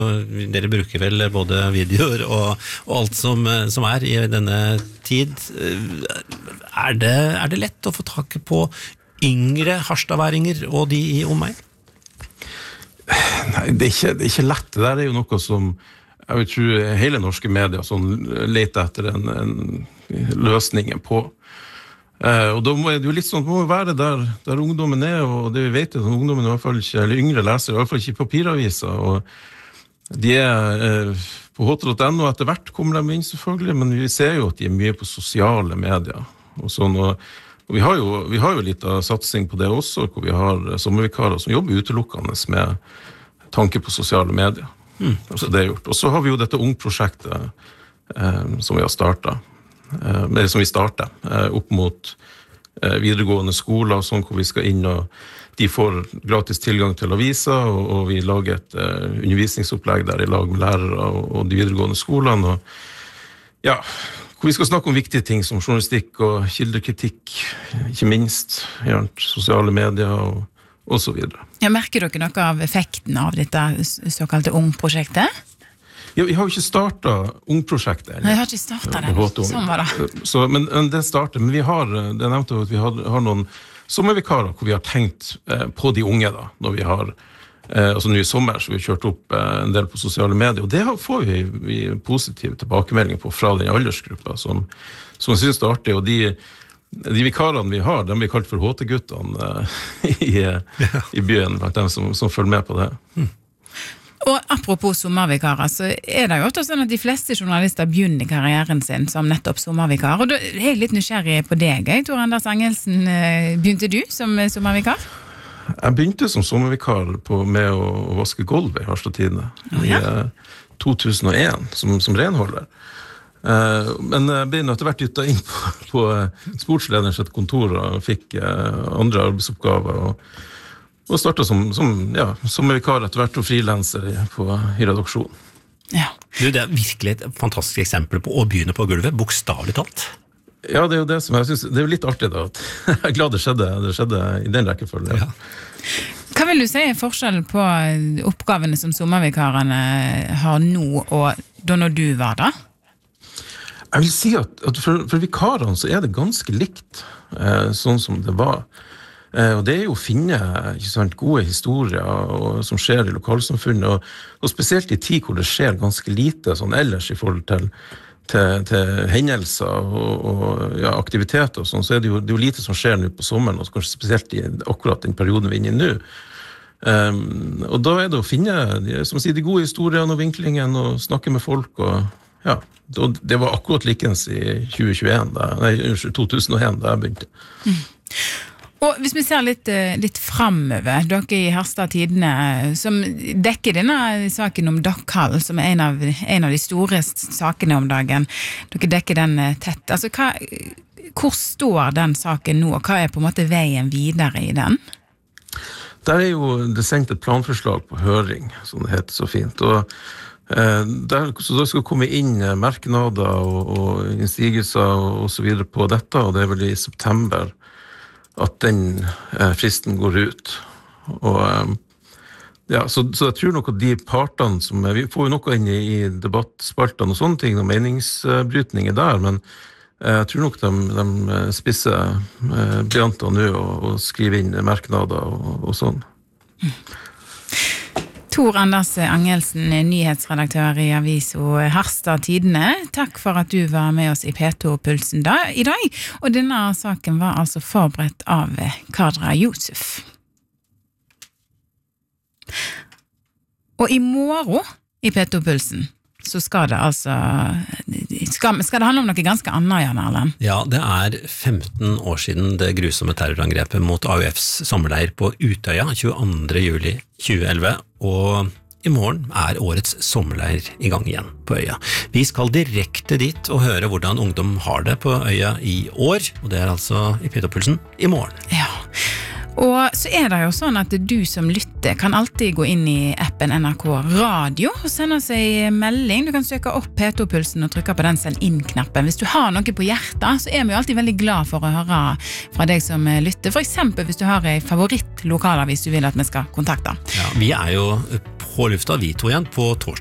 Dere bruker vel både videoer og alt som I denne tid. Det lett å få tak på yngre harstadværinger og de I omegn? Nei, det er ikke lett. Det der jo noe som jeg vil tro hele norske medier sånn leter etter en løsningen på. Og da må det jo litt sånn, det må være der ungdommen og det vi vet at ungdommen I hvert fall ikke, eller yngre leser, I hvert fall ikke papiraviser, og de på hot.no etter hvert kommer de inn selvfølgelig, men vi ser jo at de mye på sosiale medier og sånn, og vi har jo litt av satsing på det også, hvor vi har sommervikarer som jobber utelukkende med tanke på sosiale medier. Så det gjort. Og så har vi jo dette ungprosjektet som vi har startet, som vi startet opp mot videregående skoler, sånn hvor vi skal inn og de får gratis tilgang til aviser, og vi lager et undervisningsopplegg der I lag med lærere og de videregående skolene, og ja, hvor vi skal snakke om viktige ting som journalistikk og kildekritikk, ikke minst, sosiale medier og så videre. Ja, merker dere noe av effekten av dette såkalte ungprosjektet? Ja, vi har jo ikke startet ungprosjektet. Nei, jeg har ikke startet det. Sånn var det. Så, men det startet, men vi har, det nevnte jo at vi har noen sommervikarer hvor vi har tenkt på de unge da, når vi har, altså nå I sommer så vi har kjørt opp en del på sosiale medier, og det får vi positive tilbakemeldinger på fra den aldersgruppa som synes det artig, og de vikarene vi har, de blir kalt for HT-guttene I byen, blant dem som følger med på det. Og apropos sommervikarer, så det jo også sånn at de fleste journalister begynner karrieren sin som nettopp sommervikar, og da jeg litt nysgjerrig på deg, Tor Anders Angelsen. Begynte du som sommervikar? Jeg begynte som sommervikar med å vaske gulv I Harstad-tidene I 2001 som renholder. Men jeg ble etter hvert dyttet inn på sportslederens kontor og fikk andre arbeidsoppgaver og startet som vikar etter hvert og frilanser I redaksjonen. Ja. Det virkelig et fantastisk eksempel på å begynne på gulvet, bokstavlig talt. Ja, det jo det som jeg synes, det jo litt artig da, at jeg glad det skjedde I den rekkefølgen. Ja. Hva vil du si forskjellen på oppgavene som sommervikarene har nå, og da når du var da? Jeg vil si at for vikarene så det ganske likt, sånn som det var. Og det jo å finne ikke sant, gode historier som skjer I lokalsamfunnet, og spesielt I tid hvor det skjer ganske lite sånn ellers I forhold til hendelser og aktiviteter og sånn, så det jo lite som skjer nå på sommeren, og kanskje spesielt I akkurat den perioden vi inne I nå. Og da det å finne som å si, de gode historiene og vinklingen og snakke med folk, og ja, det var akkurat likens I 2001 da jeg begynte. Og hvis vi ser litt fremover, dere I Harstad-tidene, som dekker denne saken om Dokkhall, som en av de store sakene om dagen, dere dekker den tett. Altså, hvor står den saken nå, og hva på en måte veien videre I den? Der jo det sendt et planforslag på høring, som det heter så fint, og så da skal komme inn merknader og innstigelser og så videre på dette, og det vel I september at den fristen går ut. Og ja, så jeg tror nok at de partene som vi får jo noe inn I debattspaltene og sånne ting, og meningsbrytninger der, men jeg tror nok de spisser blyantene nå og skriver inn merknader og sånn. Tor Anders Angelsen, nyhetsredaktør I Aviso Harstad-tidene. Takk for at du var med oss I P2-pulsen I dag. Og denne saken var altså forberedt av Kadra Josef. Og I morgen I P2-pulsen så skal det altså skal det handle om noe ganske annet, Jan Erlend? Ja, det 15 år siden det grusomme terrorangrepet mot AUFs sommerleir på Utøya 22. juli 2011, og I morgen årets sommerleir I gang igjen på øya. Vi skal direkte dit og høre hvordan ungdom har det på øya I år, og det altså I P2-pulsen I morgen. Ja. Og så det jo sånn at du som lytter kan alltid gå inn I appen NRK Radio og sende oss en melding. Du kan søke opp P2-pulsen og trykke på den send inn-knappen. Hvis du har noe på hjertet, så vi jo alltid veldig glad for å høre fra deg som lytter. For eksempel hvis du har en favoritt lokalavis du vil at vi skal kontakte. Ja, vi jo på lufta, vi to igjen, på torsdag.